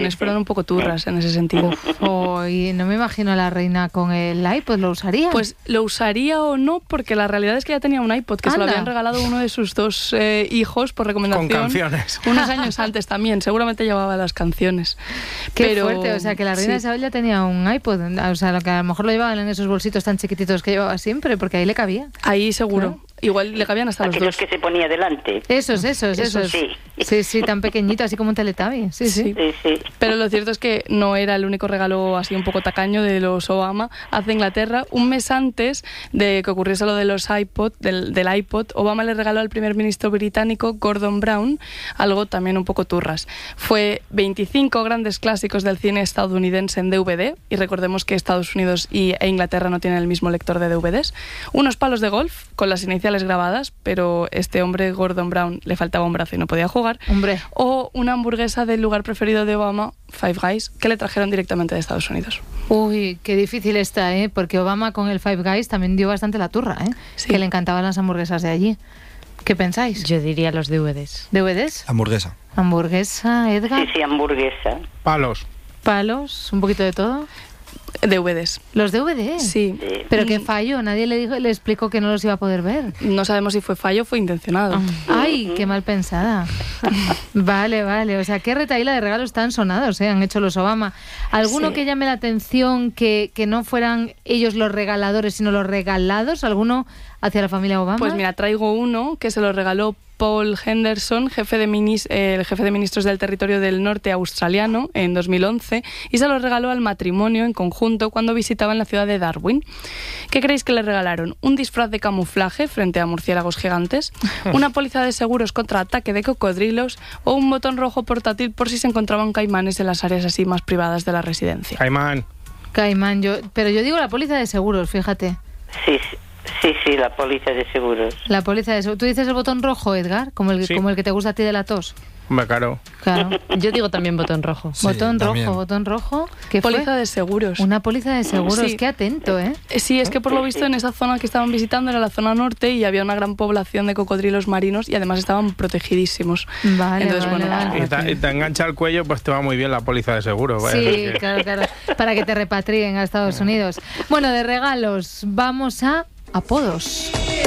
vacaciones fueron un poco turras en ese sentido. Y no me imagino a la reina con el iPod, ¿lo usaría? Pues lo usaría o no, porque la realidad es que ya tenía un iPod que se lo habían regalado uno de sus dos hijos por recomendación. Con canciones. Unos años antes también, seguramente llevaba las canciones. Qué fuerte, o sea que la reina Isabel ya tenía un iPod, o sea, lo que a lo mejor lo llevaban en esos bolsitos tan chiquititos que llevaba siempre, porque ahí le cabía. Ahí seguro. Claro. Igual le cabían hasta aquellos los dos. Que se ponía delante. Esos. Sí, tan pequeñito, así como un Teletubby. Sí. Pero lo cierto es que no era el único regalo así un poco tacaño de los Obama hacia Inglaterra. Un mes antes de que ocurriese lo de los iPod, del iPod, Obama le regaló al primer ministro británico Gordon Brown algo también un poco turras. Fue 25 grandes clásicos del cine estadounidense en DVD, y recordemos que Estados Unidos e Inglaterra no tienen el mismo lector de DVDs. Unos palos de golf con las iniciales grabadas, pero este hombre, Gordon Brown, le faltaba un brazo y no podía jugar. Hombre. O una hamburguesa del lugar preferido de Obama, Five Guys, que le trajeron directamente de Estados Unidos. Uy, qué difícil está, porque Obama con el Five Guys también dio bastante la turra, Sí. Que le encantaban las hamburguesas de allí. ¿Qué pensáis? Yo diría los DVDs. ¿DVDs? Hamburguesa. ¿Hamburguesa, Edgar? Sí, hamburguesa. Palos. ¿Palos? ¿Un poquito de todo? DVDs. ¿Los DVDs? Sí. Pero qué fallo, nadie le explicó que no los iba a poder ver. No sabemos si fue fallo o fue intencionado. Ay, qué mal pensada. Vale, o sea, qué retahíla de regalos tan sonados han hecho los Obama. ¿Alguno que llame la atención que no fueran ellos los regaladores, sino los regalados? ¿Hacia la familia Obama? Pues mira, traigo uno que se lo regaló Paul Henderson, el jefe de ministros del Territorio del Norte australiano, en 2011, y se lo regaló al matrimonio en conjunto cuando visitaban la ciudad de Darwin. ¿Qué creéis que le regalaron? ¿Un disfraz de camuflaje frente a murciélagos gigantes? ¿Una póliza de seguros contra ataque de cocodrilos? ¿O un botón rojo portátil por si se encontraban caimanes en las áreas así más privadas de la residencia? Caimán, pero yo digo la póliza de seguros, fíjate. Sí, la póliza de seguros. La póliza de seguros. ¿Tú dices el botón rojo, Edgar? Como el que te gusta a ti de la tos. Hombre, claro. Yo digo también botón rojo. Sí, botón también. rojo. ¿Qué Póliza fue? de seguros. Una póliza de seguros. Sí. Qué atento, Sí, es que por lo visto en esa zona que estaban visitando era la zona norte y había una gran población de cocodrilos marinos y además estaban protegidísimos. Vale, Entonces, Y te engancha el cuello, pues te va muy bien la póliza de seguro. Sí, claro. Para que te repatrien a Estados Unidos. Bueno, de regalos, vamos a apodos.